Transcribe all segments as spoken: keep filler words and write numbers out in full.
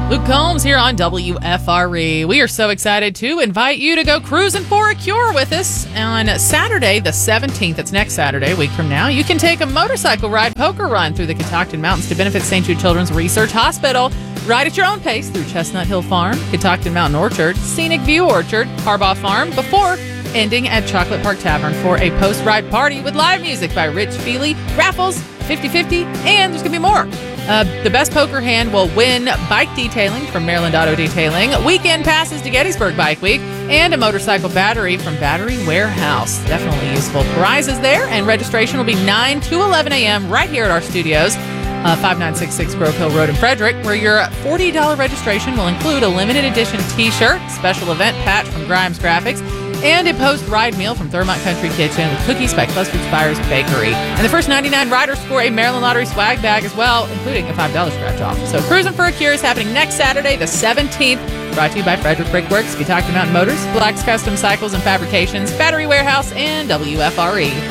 Luke Combs here on W F R E. We are so excited to invite you to go cruising for a cure with us on Saturday, the seventeenth. It's next Saturday, a week from now. You can take a motorcycle ride, poker run through the Catoctin Mountains to benefit Saint Jude Children's Research Hospital. Ride at your own pace through Chestnut Hill Farm, Catoctin Mountain Orchard, Scenic View Orchard, Harbaugh Farm, before ending at Chocolate Park Tavern for a post-ride party with live music by Rich Feely, raffles, fifty-fifty, and there's going to be more. Uh, the best poker hand will win bike detailing from Maryland Auto Detailing, weekend passes to Gettysburg Bike Week, and a motorcycle battery from Battery Warehouse. Definitely useful prizes there, and registration will be nine to eleven a.m. right here at our studios, uh, five nine six six Grove Hill Road in Frederick, where your forty dollars registration will include a limited edition t-shirt, special event patch from Grimes Graphics, and a post-ride meal from Thurmont Country Kitchen with cookies by Clustered Spires Bakery. And the first ninety-nine riders score a Maryland Lottery swag bag as well, including a five dollars scratch-off. So Cruising for a Cure is happening next Saturday, the seventeenth, brought to you by Frederick Brickworks, Catoctin Mountain Motors, Black's Custom Cycles and Fabrications, Battery Warehouse, and W F R E.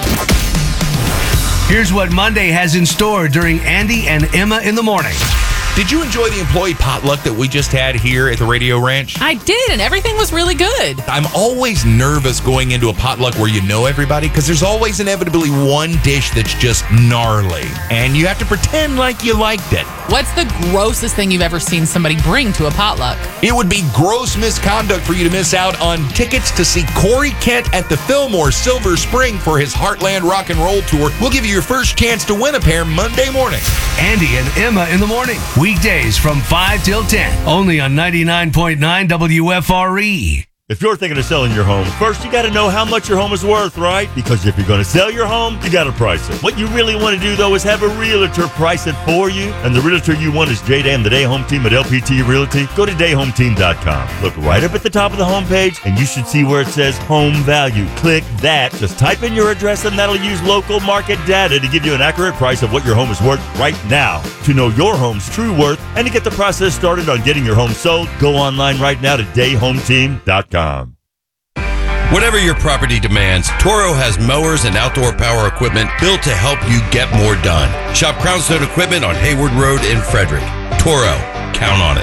Here's what Monday has in store during Andy and Emma in the Morning. Did you enjoy the employee potluck that we just had here at the Radio Ranch? I did, and everything was really good. I'm always nervous going into a potluck where you know everybody, because there's always inevitably one dish that's just gnarly, and you have to pretend like you liked it. What's the grossest thing you've ever seen somebody bring to a potluck? It would be gross misconduct for you to miss out on tickets to see Corey Kent at the Fillmore Silver Spring for his Heartland Rock and Roll Tour. We'll give you your first chance to win a pair Monday morning. Andy and Emma in the Morning. Weekdays from five till ten. Only on ninety-nine point nine W F R E. If you're thinking of selling your home, first you got to know how much your home is worth, right? Because if you're going to sell your home, you got to price it. What you really want to do, though, is have a realtor price it for you. And the realtor you want is J Dan, the Day Home Team at L P T Realty. Go to day home team dot com. Look right up at the top of the homepage, and you should see where it says Home Value. Click that. Just type in your address, and that'll use local market data to give you an accurate price of what your home is worth right now. To know your home's true worth and to get the process started on getting your home sold, go online right now to day home team dot com. Whatever your property demands, Toro has mowers and outdoor power equipment built to help you get more done. Shop Crownstone Equipment on Hayward Road in Frederick. Toro, count on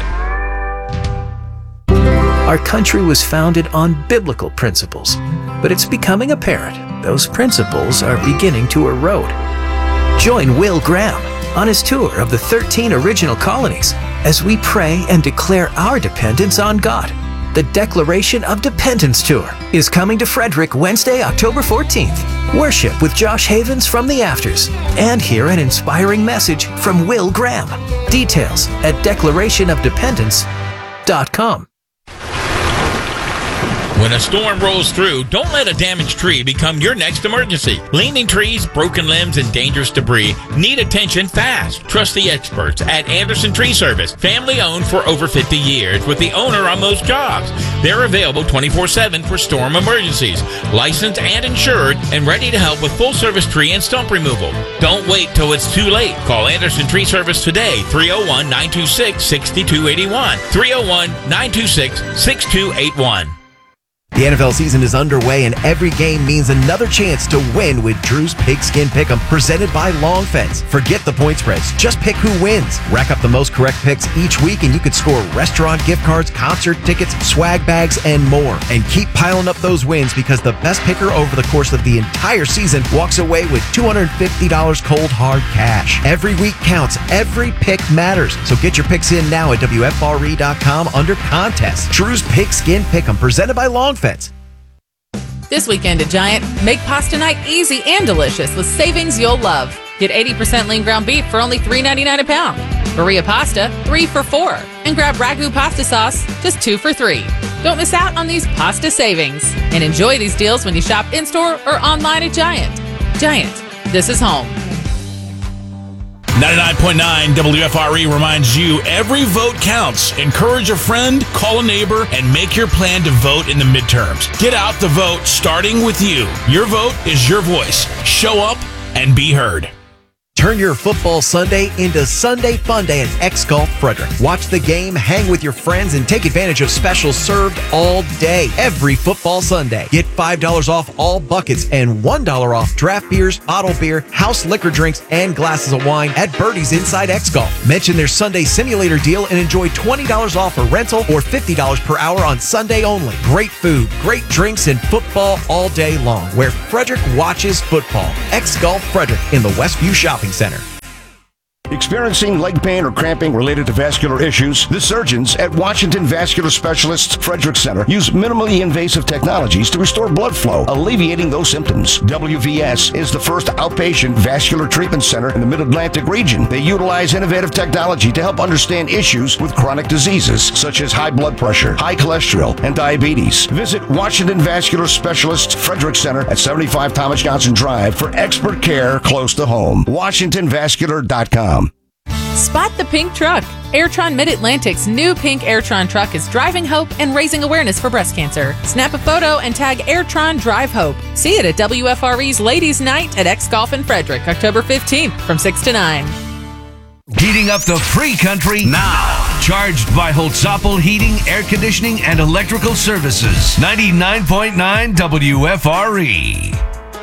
it. Our country was founded on biblical principles, but it's becoming apparent those principles are beginning to erode. Join Will Graham on his tour of the thirteen original colonies as we pray and declare our dependence on God. The Declaration of Dependence Tour is coming to Frederick Wednesday, October fourteenth. Worship with Josh Havens from the Afters and hear an inspiring message from Will Graham. Details at declaration of dependence dot com. When a storm rolls through, don't let a damaged tree become your next emergency. Leaning trees, broken limbs, and dangerous debris need attention fast. Trust the experts at Anderson Tree Service, family owned for over fifty years, with the owner on most jobs. They're available twenty-four seven for storm emergencies, licensed and insured, and ready to help with full-service tree and stump removal. Don't wait till it's too late. Call Anderson Tree Service today, three oh one, nine two six, six two eight one, three oh one, nine two six, six two eight one. The N F L season is underway, and every game means another chance to win with Drew's Pigskin Pick'em, presented by Long Fence. Forget the point spreads. Just pick who wins. Rack up the most correct picks each week, and you could score restaurant gift cards, concert tickets, swag bags, and more. And keep piling up those wins, because the best picker over the course of the entire season walks away with two hundred fifty dollars cold hard cash. Every week counts. Every pick matters. So get your picks in now at W F R E dot com under contest. Drew's Pigskin Pick'em, presented by Long Fence. This weekend at Giant, make pasta night easy and delicious with savings you'll love. Get eighty percent lean ground beef for only three ninety-nine a pound. Berea pasta, three for four. And grab Ragu pasta sauce, just two for three. Don't miss out on these pasta savings. And enjoy these deals when you shop in-store or online at Giant. Giant, this is home. ninety-nine point nine W F R E reminds you every vote counts. Encourage a friend, call a neighbor, and make your plan to vote in the midterms. Get out the vote, starting with you. Your vote is your voice. Show up and be heard. Turn your football Sunday into Sunday Fun Day at X-Golf Frederick. Watch the game, hang with your friends, and take advantage of specials served all day, every football Sunday. Get five dollars off all buckets and one dollar off draft beers, bottled beer, house liquor drinks, and glasses of wine at Birdie's Inside X-Golf. Mention their Sunday Simulator deal and enjoy twenty dollars off a rental or fifty dollars per hour on Sunday only. Great food, great drinks, and football all day long, where Frederick watches football. X-Golf Frederick in the Westview Shopping Center. Experiencing leg pain or cramping related to vascular issues? The surgeons at Washington Vascular Specialists Frederick Center use minimally invasive technologies to restore blood flow, alleviating those symptoms. W V S is the first outpatient vascular treatment center in the Mid-Atlantic region. They utilize innovative technology to help understand issues with chronic diseases such as high blood pressure, high cholesterol, and diabetes. Visit Washington Vascular Specialists Frederick Center at seventy-five Thomas Johnson Drive for expert care close to home. washington vascular dot com. Spot the pink truck. Airtron Mid-Atlantic's new pink Airtron truck is driving hope and raising awareness for breast cancer. Snap a photo and tag Airtron Drive Hope. See it at W F R E's Ladies Night at X-Golf in Frederick, October fifteenth from six to nine. Heating up the free country now. Charged by Holtzapfel Heating, Air Conditioning, and Electrical Services. ninety-nine point nine W F R E.